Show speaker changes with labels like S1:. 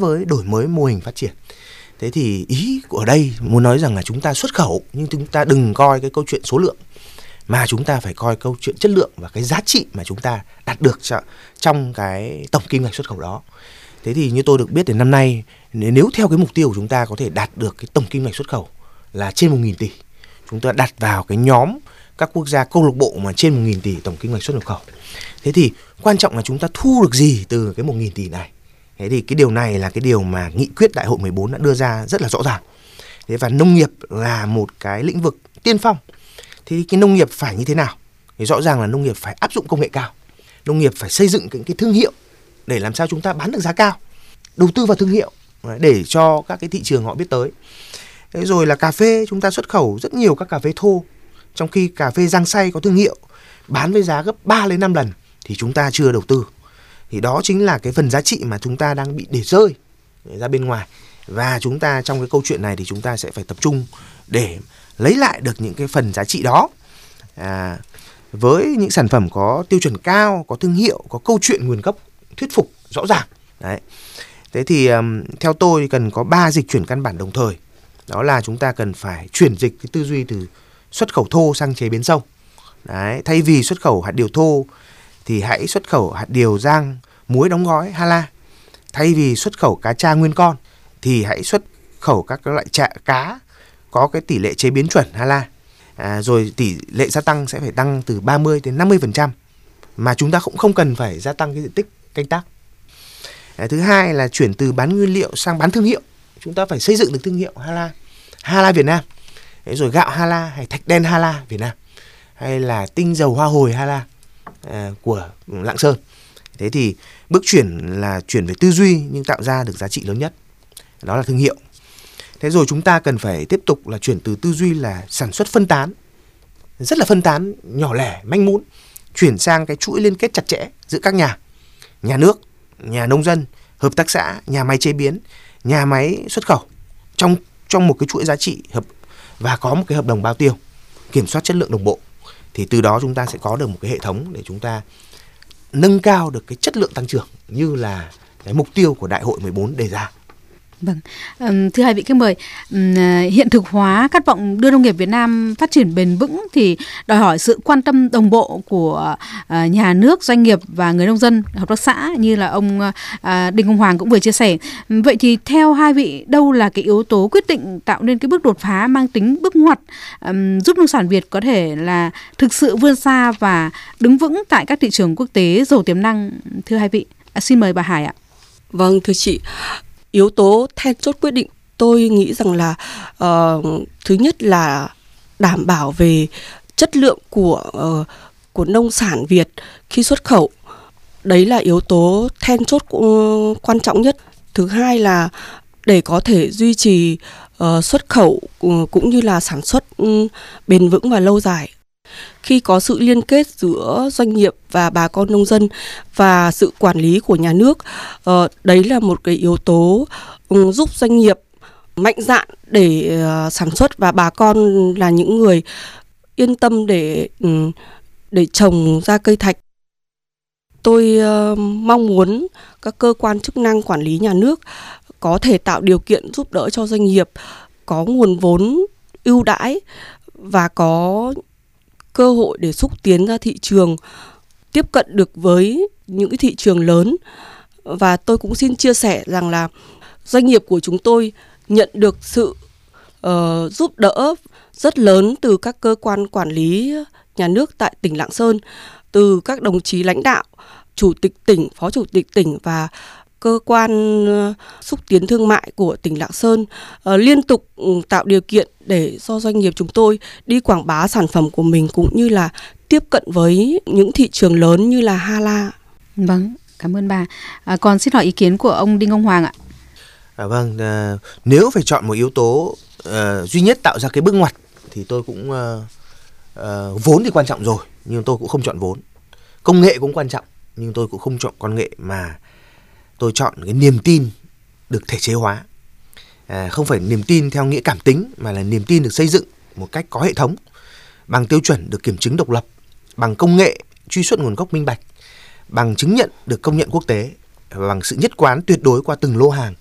S1: với đổi mới mô hình phát triển. Thế thì ý ở đây muốn nói rằng là chúng ta xuất khẩu, nhưng chúng ta đừng coi cái câu chuyện số lượng, mà chúng ta phải coi câu chuyện chất lượng và cái giá trị mà chúng ta đạt được trong cái tổng kim ngạch xuất khẩu đó. Thế thì như tôi được biết thì năm nay nếu theo cái mục tiêu của chúng ta có thể đạt được cái tổng kim ngạch xuất khẩu là trên 1.000 tỷ, chúng ta đặt vào cái nhóm các quốc gia câu lạc bộ mà trên 1.000 tỷ tổng kim ngạch xuất nhập khẩu. Thế thì quan trọng là chúng ta thu được gì từ cái 1.000 tỷ này. Thế thì cái điều này là cái điều mà nghị quyết đại hội 14 đã đưa ra rất là rõ ràng. Thế và nông nghiệp là một cái lĩnh vực tiên phong. Thì cái nông nghiệp phải như thế nào? Thì rõ ràng là nông nghiệp phải áp dụng công nghệ cao. Nông nghiệp phải xây dựng cái thương hiệu để làm sao chúng ta bán được giá cao. Đầu tư vào thương hiệu để cho các cái thị trường họ biết tới. Thế rồi là cà phê, chúng ta xuất khẩu rất nhiều các cà phê thô. Trong khi cà phê rang xay có thương hiệu, bán với giá gấp 3 đến 5 lần thì chúng ta chưa đầu tư. Thì đó chính là cái phần giá trị mà chúng ta đang bị để rơi ra bên ngoài. Và chúng ta trong cái câu chuyện này thì chúng ta sẽ phải tập trung để lấy lại được những cái phần giá trị đó. Với những sản phẩm có tiêu chuẩn cao, có thương hiệu, có câu chuyện nguồn gốc thuyết phục rõ ràng. Đấy. Thế thì theo tôi cần có 3 dịch chuyển căn bản đồng thời. Đó là chúng ta cần phải chuyển dịch cái tư duy từ xuất khẩu thô sang chế biến sâu. Đấy. Thay vì xuất khẩu hạt điều thô thì hãy xuất khẩu hạt điều rang muối đóng gói Hala. Thay vì xuất khẩu cá tra nguyên con thì hãy xuất khẩu các loại cá có cái tỷ lệ chế biến chuẩn Hala. Rồi tỷ lệ gia tăng sẽ phải tăng từ 30 đến 50%, mà chúng ta cũng không cần phải gia tăng cái diện tích canh tác. Thứ hai là chuyển từ bán nguyên liệu sang bán thương hiệu. Chúng ta phải xây dựng được thương hiệu Hala Việt Nam. Rồi gạo Hala hay thạch đen Hala Việt Nam, hay là tinh dầu hoa hồi Hala của Lạng Sơn. Thế thì bước chuyển là chuyển về tư duy nhưng tạo ra được giá trị lớn nhất, đó là thương hiệu. Thế rồi chúng ta cần phải tiếp tục là chuyển từ tư duy là sản xuất phân tán, rất là phân tán, nhỏ lẻ, manh mún, chuyển sang cái chuỗi liên kết chặt chẽ giữa các nhà nước, nhà nông dân, hợp tác xã, nhà máy chế biến, nhà máy xuất khẩu trong một cái chuỗi giá trị và có một cái hợp đồng bao tiêu, kiểm soát chất lượng đồng bộ. Thì từ đó chúng ta sẽ có được một cái hệ thống để chúng ta nâng cao được cái chất lượng tăng trưởng như là cái mục tiêu của Đại hội 14 đề ra.
S2: Vâng, thưa hai vị khách mời, hiện thực hóa khát vọng đưa nông nghiệp Việt Nam phát triển bền vững thì đòi hỏi sự quan tâm đồng bộ của nhà nước, doanh nghiệp và người nông dân, hợp tác xã như là ông Đinh Công Hoàng cũng vừa chia sẻ. Vậy thì theo hai vị, đâu là cái yếu tố quyết định tạo nên cái bước đột phá mang tính bước ngoặt giúp nông sản Việt có thể là thực sự vươn xa và đứng vững tại các thị trường quốc tế giàu tiềm năng, thưa hai vị? Xin mời bà Hải ạ.
S3: Vâng, thưa chị. Yếu tố then chốt quyết định tôi nghĩ rằng là thứ nhất là đảm bảo về chất lượng của nông sản Việt khi xuất khẩu. Đấy là yếu tố then chốt quan trọng nhất. Thứ hai là để có thể duy trì xuất khẩu cũng như là sản xuất bền vững và lâu dài. Khi có sự liên kết giữa doanh nghiệp và bà con nông dân và sự quản lý của nhà nước, đấy là một cái yếu tố giúp doanh nghiệp mạnh dạn để sản xuất và bà con là những người yên tâm để trồng ra cây thạch. Tôi mong muốn các cơ quan chức năng quản lý nhà nước có thể tạo điều kiện giúp đỡ cho doanh nghiệp có nguồn vốn ưu đãi và có cơ hội để xúc tiến ra thị trường, tiếp cận được với những cái thị trường lớn. Và tôi cũng xin chia sẻ rằng là doanh nghiệp của chúng tôi nhận được sự giúp đỡ rất lớn từ các cơ quan quản lý nhà nước tại tỉnh Lạng Sơn, từ các đồng chí lãnh đạo, chủ tịch tỉnh, phó chủ tịch tỉnh và cơ quan xúc tiến thương mại của tỉnh Lạng Sơn liên tục tạo điều kiện để cho doanh nghiệp chúng tôi đi quảng bá sản phẩm của mình cũng như là tiếp cận với những thị trường lớn như là Hala.
S2: Vâng, cảm ơn bà. Còn xin hỏi ý kiến của ông Đinh Công Hoàng ạ.
S1: Vâng, nếu phải chọn một yếu tố duy nhất tạo ra cái bước ngoặt thì tôi cũng vốn thì quan trọng rồi, nhưng tôi cũng không chọn vốn. Công nghệ cũng quan trọng, nhưng tôi cũng không chọn công nghệ, mà tôi chọn cái niềm tin được thể chế hóa. Không phải niềm tin theo nghĩa cảm tính, mà là niềm tin được xây dựng một cách có hệ thống, bằng tiêu chuẩn được kiểm chứng độc lập, bằng công nghệ truy xuất nguồn gốc minh bạch, bằng chứng nhận được công nhận quốc tế, và bằng sự nhất quán tuyệt đối qua từng lô hàng